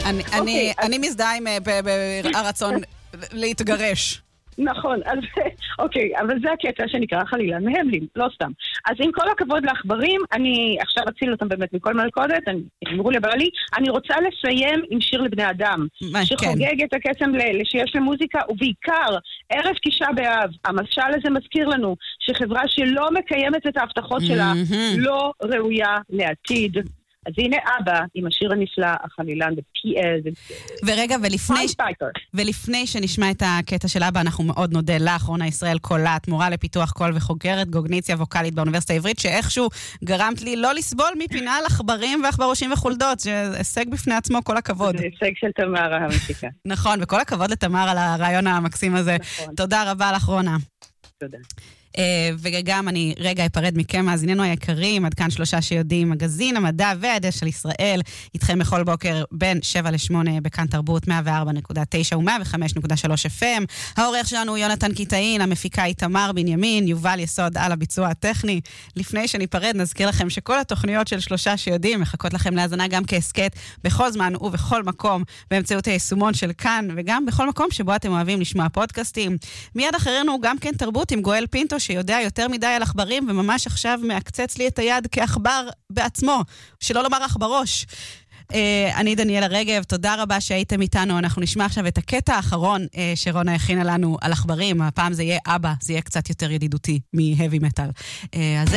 אני מזדהה עם הרצון להתגרש. נכון, אז אוקיי, אבל זה הקטע שנקרא חלילן מהמלין, לא סתם. אז עם כל הכבוד לעכברים, אני עכשיו אציל אותם באמת מכל מלכודת, אמרו לבעלי, אני רוצה לסיים עם שיר לבני אדם, שחוגג את הקסם שיש למוזיקה, ובעיקר ערב תשעה באב. המשל הזה מזכיר לנו שחברה שלא מקיימת את ההבטחות שלה לא ראויה לעתיד. אז הנה אבא עם השיר הנפלא, החלילן ורגע, ולפני שנשמע את הקטע של אבא, אנחנו מאוד נודה לך, רונה ישראל קולט, מורה לפיתוח קול וחוקרת קוגניציה ווקלית באוניברסיטה העברית, שאיכשהו גרמת לי לא לסבול מפינה על עכברים ועכברושים וחולדות, שהישג בפני עצמו, כל הכבוד. זה הישג של תמר המשיקה. נכון, וכל הכבוד לתמר על הרעיון המקסים הזה. תודה רבה לך, רונה. תודה. וגם אני רגע אפרד מכם מאזיננו היקרים, עד כאן 3 שיודעים, מגזין המדע והידע של ישראל, איתכם בכל בוקר בין 7 ל-8 בכאן תרבות 104.9 ו-105.3 FM. העורך שלנו הוא יונתן קיטאין, המפיקה היא תמר בנימין, יובל יסוד על הביצוע הטכני. לפני שניפרד נזכיר לכם שכל התוכניות של 3 שיודעים מחכות לכם להאזנה גם כעסקת בכל זמן ובכל מקום באמצעות היישומון של כאן, וגם בכל מקום שבו אתם אוהבים לשמוע פודקאסטים. מיד אחרינו גם כן תרבות עם גואל פינטו שיודע יותר מדי על עכברים, וממש עכשיו מעקצץ לי את היד כעכבר בעצמו, שלא לומר עכברוש. אני דניאלה רגב, תודה רבה שהייתם איתנו. אנחנו נשמע עכשיו את הקטע האחרון שרונה הכינה לנו על עכברים. הפעם זה יהיה אבא, זה יהיה קצת יותר ידידותי מהאבי מטל. אז